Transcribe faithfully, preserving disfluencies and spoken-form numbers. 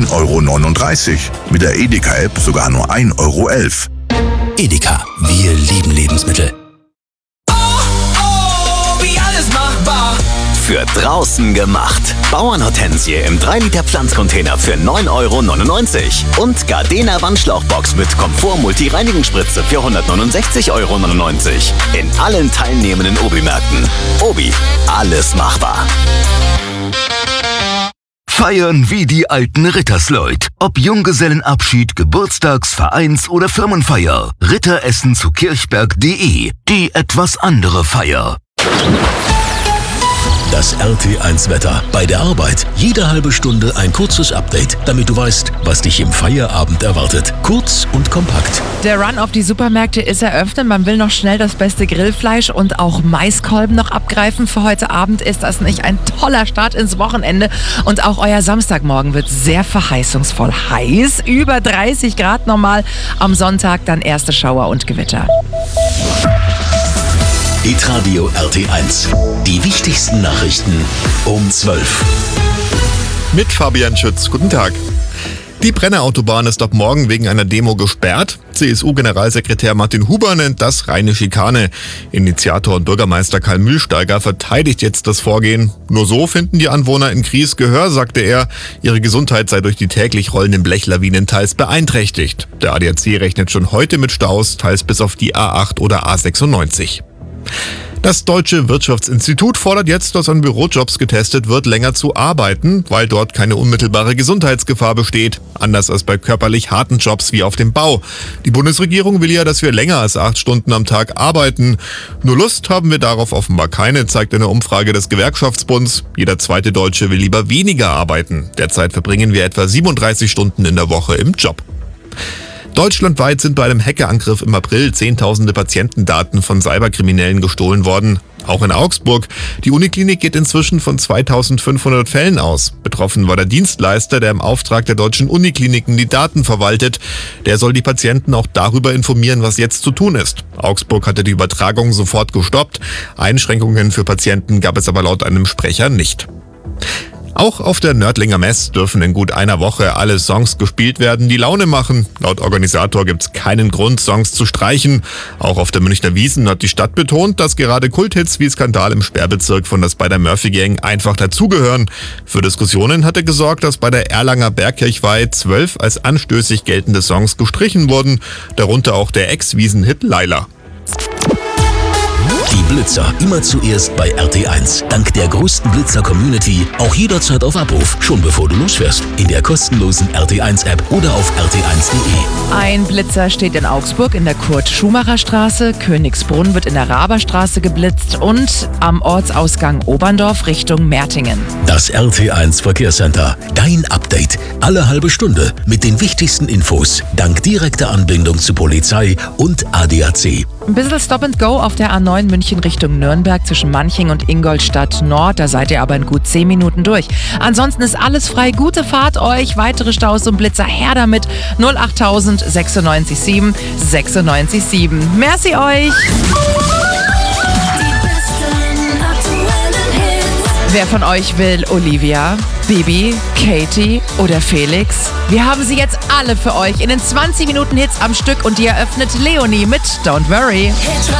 ein Euro neununddreißig. Mit der Edeka-App sogar nur ein Euro elf. Edeka, wir lieben Lebensmittel. Oh, oh, wie alles machbar. Für draußen gemacht. Bauernhortensie im drei Liter Pflanzcontainer für neun Euro neunundneunzig. Und Gardena Wandschlauchbox mit Komfort-Multi-Reinigungsspritze für hundertneunundsechzig Euro neunundneunzig. In allen teilnehmenden Obi-Märkten. Obi, alles machbar. Feiern wie die alten Rittersleut. Ob Junggesellenabschied, Geburtstags-, Vereins- oder Firmenfeier. Ritteressen zu kirchberg punkt de. Die etwas andere Feier. Das R T eins Wetter. Bei der Arbeit jede halbe Stunde ein kurzes Update, damit du weißt, was dich im Feierabend erwartet. Kurz und kompakt. Der Run auf die Supermärkte ist eröffnet. Man will noch schnell das beste Grillfleisch und auch Maiskolben noch abgreifen. Für heute Abend ist das nicht ein toller Start ins Wochenende. Und auch euer Samstagmorgen wird sehr verheißungsvoll heiß. Über dreißig Grad normal. Am Sonntag dann erste Schauer und Gewitter. Hitradio R T eins. Die wichtigsten Nachrichten um zwölf. Mit Fabian Schütz. Guten Tag. Die Brenner-Autobahn ist ab morgen wegen einer Demo gesperrt. C S U-Generalsekretär Martin Huber nennt das reine Schikane. Initiator und Bürgermeister Karl Mühlsteiger verteidigt jetzt das Vorgehen. Nur so finden die Anwohner in Gries Gehör, sagte er. Ihre Gesundheit sei durch die täglich rollenden Blechlawinen teils beeinträchtigt. Der A D A C rechnet schon heute mit Staus, teils bis auf die A acht oder A sechsundneunzig. Das Deutsche Wirtschaftsinstitut fordert jetzt, dass an Bürojobs getestet wird, länger zu arbeiten, weil dort keine unmittelbare Gesundheitsgefahr besteht. Anders als bei körperlich harten Jobs wie auf dem Bau. Die Bundesregierung will ja, dass wir länger als acht Stunden am Tag arbeiten. Nur Lust haben wir darauf offenbar keine, zeigt eine Umfrage des Gewerkschaftsbunds. Jeder zweite Deutsche will lieber weniger arbeiten. Derzeit verbringen wir etwa siebenunddreißig Stunden in der Woche im Job. Deutschlandweit sind bei einem Hackerangriff im April zehntausende Patientendaten von Cyberkriminellen gestohlen worden. Auch in Augsburg. Die Uniklinik geht inzwischen von zweitausendfünfhundert Fällen aus. Betroffen war der Dienstleister, der im Auftrag der deutschen Unikliniken die Daten verwaltet. Der soll die Patienten auch darüber informieren, was jetzt zu tun ist. Augsburg hatte die Übertragung sofort gestoppt. Einschränkungen für Patienten gab es aber laut einem Sprecher nicht. Auch auf der Nördlinger Mess dürfen in gut einer Woche alle Songs gespielt werden, die Laune machen. Laut Organisator gibt's keinen Grund, Songs zu streichen. Auch auf der Münchner Wiesn hat die Stadt betont, dass gerade Kulthits wie Skandal im Sperrbezirk von der Spider-Murphy-Gang einfach dazugehören. Für Diskussionen hatte gesorgt, dass bei der Erlanger Bergkirchweih zwölf als anstößig geltende Songs gestrichen wurden, darunter auch der Ex-Wiesn-Hit Laila. Die Blitzer immer zuerst bei R T eins. Dank der größten Blitzer-Community auch jederzeit auf Abruf, schon bevor du losfährst. In der kostenlosen R T eins App oder auf r t eins punkt de. Ein Blitzer steht in Augsburg in der Kurt-Schumacher-Straße, Königsbrunn wird in der Raberstraße geblitzt und am Ortsausgang Oberndorf Richtung Mertingen. Das R T eins Verkehrscenter. Dein Update. Alle halbe Stunde mit den wichtigsten Infos. Dank direkter Anbindung zu Polizei und A D A C. Ein bisschen Stop and Go auf der A neun München Richtung Nürnberg zwischen Manching und Ingolstadt Nord. Da seid ihr aber in gut zehn Minuten durch. Ansonsten ist alles frei. Gute Fahrt euch. Weitere Staus und Blitzer her damit. null achttausend sechsundneunzig sieben sechsundneunzig sieben. Merci euch. Wer von euch will Olivia, Bibi, Katie oder Felix? Wir haben sie jetzt alle für euch in den zwanzig Minuten Hits am Stück und die eröffnet Leonie mit Don't Worry.